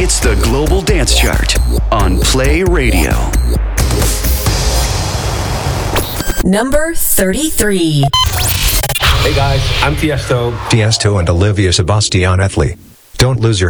It's the Global Dance Chart on Play Radio. Number 33. Hey guys, I'm Tiesto. Tiesto and Olivia Sebastian Ethley. Don't lose your